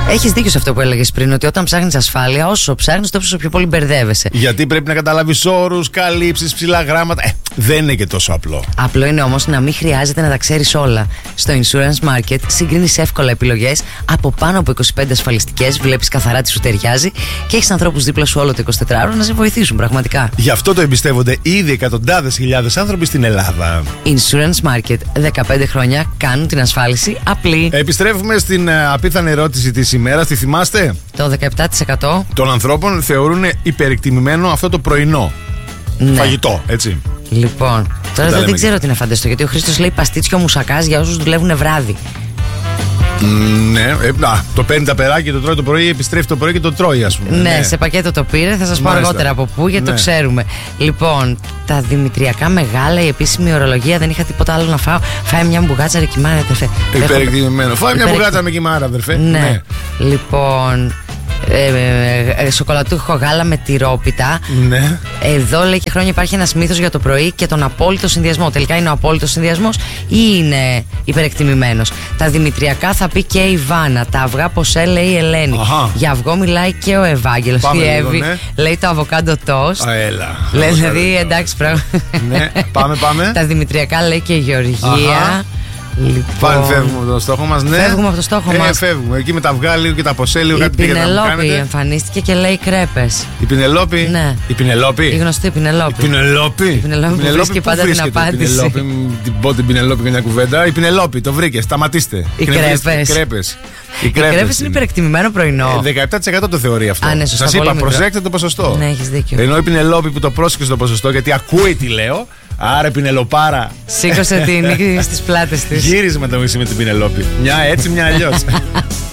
Έχεις δίκιο σε αυτό που έλεγες πριν, ότι όταν ψάχνεις ασφάλεια, όσο ψάχνεις, τόσο πιο πολύ μπερδεύεσαι. Γιατί πρέπει να καταλάβεις όρους, καλύψεις, ψηλά γράμματα. Δεν είναι και τόσο απλό. Απλό είναι όμως να μην χρειάζεται να τα ξέρεις όλα. Στο Insurance Market συγκρίνεις εύκολα επιλογές από πάνω από 25 ασφαλιστικές, βλέπεις καθαρά τι σου ταιριάζει και έχεις ανθρώπους δίπλα σου όλο το 24ωρο να σε βοηθήσουν πραγματικά. Γι' αυτό το εμπιστεύονται ήδη εκατοντάδες χιλιάδες άνθρωποι στην Ελλάδα. Insurance Market, 15 χρόνια κάνουν την ασφάλιση απλή. Επιστρέφουμε στην απίθανη ερώτηση της ημέρας. Τη θυμάστε? Το 17% των ανθρώπων θεωρούν υπερεκτιμημένο αυτό το πρωινό φαγητό, έτσι. Λοιπόν, τώρα δεν ξέρω τι να φανταστώ, γιατί ο Χρήστος λέει παστίτσιο μουσακάς για όσους δουλεύουν βράδυ. Ναι, το παίρνει τα περάκια, το τρώει το πρωί, επιστρέφει το πρωί και το τρώει, ας πούμε. Ναι, σε πακέτο το πήρε, θα σας πω αργότερα από πού, γιατί το ξέρουμε. Λοιπόν, τα δημητριακά μεγάλα, η επίσημη ορολογία, δεν είχα τίποτα άλλο να φάω. Φάει μια μπουγάτσα ρε κιμάρα, αδερφέ. Υπερεκτιμημένο. Φάει μια μπουγάτσα με κιμάρα, αδερφέ. Ναι. Λοιπόν, σοκολατούχο γάλα με τυρόπιτα. Ναι. Εδώ λέει και χρόνια υπάρχει ένας μύθος για το πρωί και τον απόλυτο συνδυασμό. Τελικά είναι ο απόλυτος συνδυασμός ή είναι υπερεκτιμημένος? Τα δημητριακά θα πει και η Βάνα. Τα αυγά ποσέ λέει η Ελένη. Για αυγό μιλάει και ο Ευάγγελος. Η Εύη λέει το αβοκάντο τόστ. Έλα. Δηλαδή εντάξει πράγμα. Ναι, πάμε. Τα δημητριακά λέει και η Γεωργία. Λοιπόν, φεύγουμε από το στόχο μας, ναι. Φεύγουμε από το στόχο μας. Φεύγουμε. Εκεί με τα αυγά λίγο και τα ποσέ λίγο. Η Πινελόπη εμφανίστηκε και λέει κρέπες. Η Πινελόπη. Ναι. Η Πινελόπη. Η γνωστή Πινελόπη. Η Πινελόπη. Η Πινελόπη που βρίσκει πάντα την απάντηση. Την Πινελόπη για μια κουβέντα. Η Πινελόπη, το βρήκε. Σταματήστε. Οι κρέπες. Οι κρέπες είναι υπερεκτιμημένο πρωινό. 17% το θεωρεί αυτό. Σας είπα, προσέξτε το ποσοστό. Ναι, έχεις δίκιο. Ενώ η Πινελόπη που το πρόσεξε το ποσοστό, γιατί ακούει τι λέω. Άρα Πινελοπάρα. Σήκωσε την νίκη στις πλάτες της. Γύρισε με το μισή με την Πινελόπη. Μια έτσι, μια αλλιώς.